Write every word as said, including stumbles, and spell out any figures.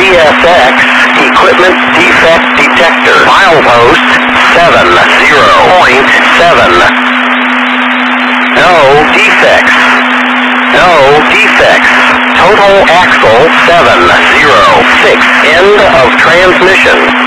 S X, equipment defect detector. Milepost seven zero point seven. No defects. No defects. Total axle seven zero six. End of transmission.